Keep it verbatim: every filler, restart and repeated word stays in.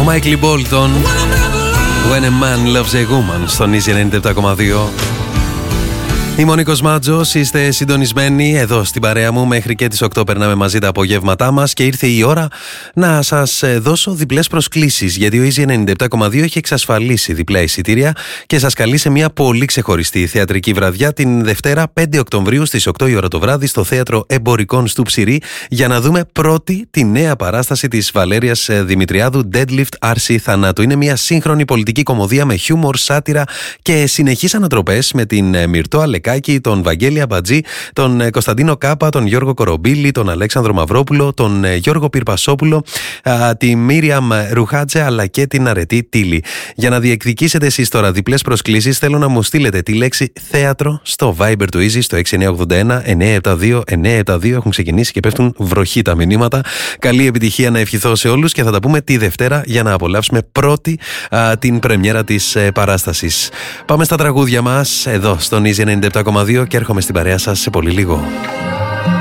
Michael Bolton, When a Man Loves a Woman, στον Easy ενενήντα επτά κόμμα δύο. Είμαι ο Νίκος Μάτζος, είστε συντονισμένοι εδώ στην παρέα μου. Μέχρι και τις οκτώ περνάμε μαζί τα απογεύματά μας και ήρθε η ώρα να σας δώσω διπλές προσκλήσεις. Γιατί ο Easy ενενήντα επτά κόμμα δύο έχει εξασφαλίσει διπλά εισιτήρια και σας καλεί σε μια πολύ ξεχωριστή θεατρική βραδιά την Δευτέρα πέντε Οκτωβρίου στις οκτώ η ώρα το βράδυ στο Θέατρο Εμπορικών στο Ψηρή για να δούμε πρώτη τη νέα παράσταση της Βαλέριας Δημητριάδου, Deadlift Άρση Θανάτου. Είναι μια σύγχρονη πολιτική κωμωδία με χιούμορ, σάτυρα και συνεχείς ανατροπές με την Μυρτώ Αλεκάκη, τον Βαγγέλη Αμπατζή, τον Κωνσταντίνο Κάπα, τον Γιώργο Κορομπίλη, τον Αλέξανδρο Μαυρόπουλο, τον Γιώργο Πυρπασόπουλο, τη Μίριαμ Ρουχάτζε αλλά και την Αρετή Τίλη. Για να διεκδικήσετε εσείς τώρα διπλές προσκλήσεις, θέλω να μου στείλετε τη λέξη θέατρο στο Viber του Easy στο έξι εννιά ογδόντα ένα εννιά επτά δύο εννιά επτά δύο. Έχουν ξεκινήσει και πέφτουν βροχή τα μηνύματα. Καλή επιτυχία να ευχηθώ σε όλους και θα τα πούμε τη Δευτέρα για να απολαύσουμε πρώτη α, την πρεμιέρα της ε, παράστασης. Πάμε στα τραγούδια μας εδώ στον Easy ενενήντα επτά κόμμα δύο και έρχομαι στην παρέα σας σε πολύ λίγο.